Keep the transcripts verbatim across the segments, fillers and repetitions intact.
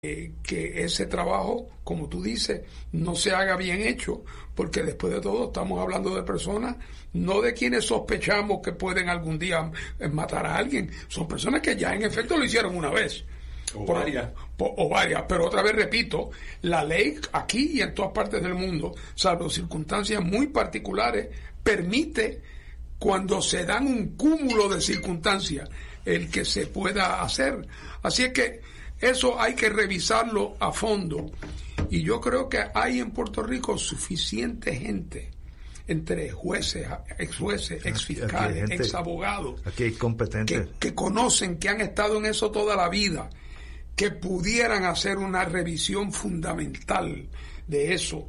Eh, que ese trabajo, como tú dices, no se haga bien hecho, porque después de todo estamos hablando de personas, no de quienes sospechamos que pueden algún día matar a alguien, son personas que ya en efecto lo hicieron una vez. O por, varias. Por, o varias, pero otra vez repito, la ley aquí y en todas partes del mundo, salvo circunstancias muy particulares, permite, cuando se dan un cúmulo de circunstancias, el que se pueda hacer. Así es que eso hay que revisarlo a fondo. Y yo creo que hay en Puerto Rico suficiente gente, entre jueces, ex jueces, ex fiscales, ex abogados, aquí hay competentes que, que conocen, que han estado en eso toda la vida, que pudieran hacer una revisión fundamental de eso,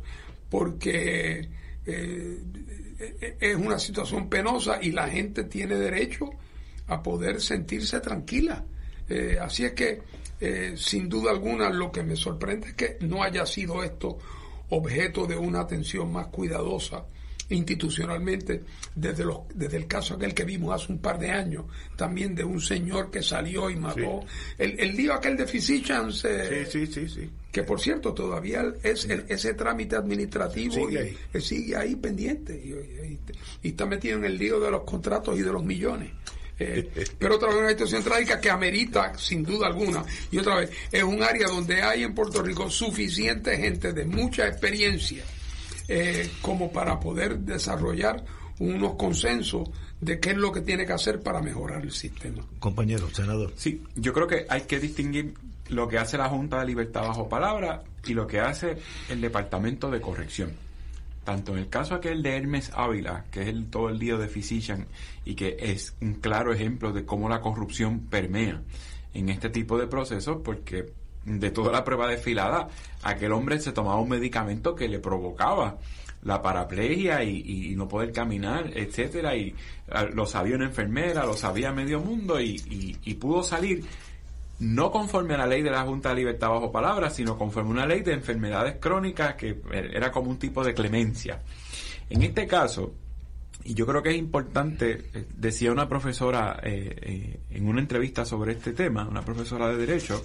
porque eh, es una situación penosa y la gente tiene derecho a poder sentirse tranquila. Eh, así es que Eh, sin duda alguna, lo que me sorprende es que no haya sido esto objeto de una atención más cuidadosa institucionalmente desde los desde el caso aquel que vimos hace un par de años, también de un señor que salió y mató. Sí. El, el lío aquel de Physicians, eh, sí, sí, sí, sí. que por cierto todavía es el, ese trámite administrativo sigue ahí, y, sigue ahí pendiente y, y, y está metido en el lío de los contratos y de los millones. Eh, pero otra vez una situación trágica que amerita sin duda alguna, y otra vez es un área donde hay en Puerto Rico suficiente gente de mucha experiencia eh, como para poder desarrollar unos consensos de qué es lo que tiene que hacer para mejorar el sistema. Compañero, senador. Sí, yo creo que hay que distinguir lo que hace la Junta de Libertad Bajo Palabra y lo que hace el Departamento de Corrección. Tanto en el caso aquel de Hermes Ávila, que es el todo el lío de Physicians y que es un claro ejemplo de cómo la corrupción permea en este tipo de procesos, porque de toda la prueba desfilada, aquel hombre se tomaba un medicamento que le provocaba la paraplegia y, y no poder caminar, etcétera, y lo sabía una enfermera, lo sabía medio mundo y, y, y pudo salir no conforme a la ley de la Junta de Libertad Bajo Palabra, sino conforme a una ley de enfermedades crónicas que era como un tipo de clemencia. En este caso, y yo creo que es importante, decía una profesora eh, eh, en una entrevista sobre este tema, una profesora de Derecho,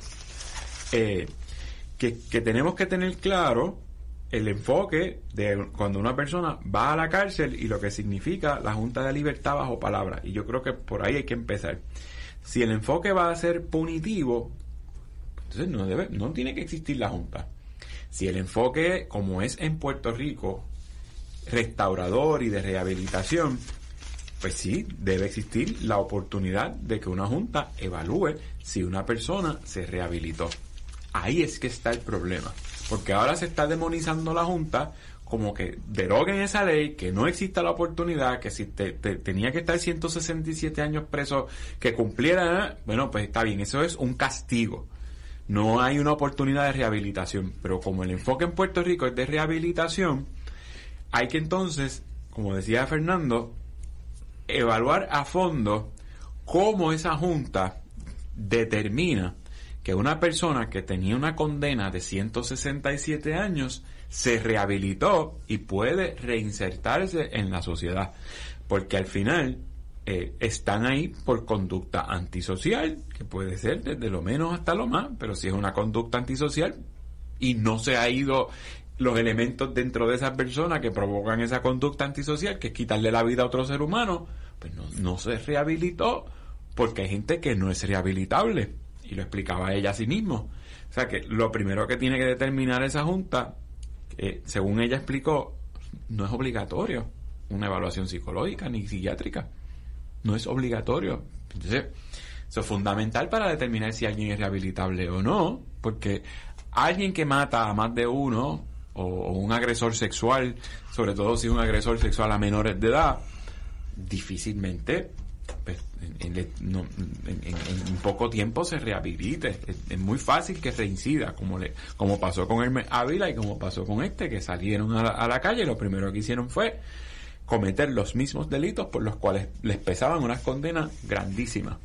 eh, que, que tenemos que tener claro el enfoque de cuando una persona va a la cárcel y lo que significa la Junta de Libertad Bajo Palabra. Y yo creo que por ahí hay que empezar. Si el enfoque va a ser punitivo, entonces no debe, no tiene que existir la Junta. Si el enfoque, como es en Puerto Rico, restaurador y de rehabilitación, pues sí, debe existir la oportunidad de que una Junta evalúe si una persona se rehabilitó. Ahí es que está el problema, porque ahora se está demonizando la Junta como que deroguen esa ley, que no exista la oportunidad, que si te, te, tenía que estar ciento sesenta y siete años preso, que cumpliera, bueno, pues está bien, eso es un castigo. No hay una oportunidad de rehabilitación, pero como el enfoque en Puerto Rico es de rehabilitación, hay que entonces, como decía Fernando, evaluar a fondo cómo esa Junta determina que una persona que tenía una condena de ciento sesenta y siete años se rehabilitó y puede reinsertarse en la sociedad, porque al final eh, están ahí por conducta antisocial, que puede ser desde lo menos hasta lo más, pero si es una conducta antisocial y no se ha ido los elementos dentro de esa persona que provocan esa conducta antisocial, que es quitarle la vida a otro ser humano, pues no, no se rehabilitó, porque hay gente que no es rehabilitable, y lo explicaba ella a sí mismo. O sea que lo primero que tiene que determinar esa Junta, eh, según ella explicó, no es obligatorio una evaluación psicológica ni psiquiátrica, no es obligatorio. Entonces, eso es fundamental para determinar si alguien es rehabilitable o no, porque alguien que mata a más de uno, o, o un agresor sexual, sobre todo si es un agresor sexual a menores de edad, difícilmente pues, en, en, no, en, en, en poco tiempo se rehabilite. Es, es muy fácil que reincida, como le como pasó con Hermes Ávila y como pasó con este, que salieron a la, a la calle y lo primero que hicieron fue cometer los mismos delitos por los cuales les pesaban unas condenas grandísimas.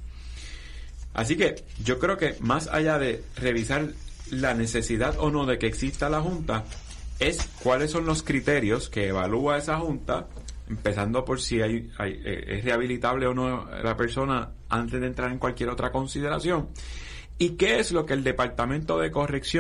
Así que yo creo que más allá de revisar la necesidad o no de que exista la Junta, es cuáles son los criterios que evalúa esa Junta, empezando por si hay, hay, es rehabilitable o no la persona antes de entrar en cualquier otra consideración, ¿Y qué es lo que el Departamento de Corrección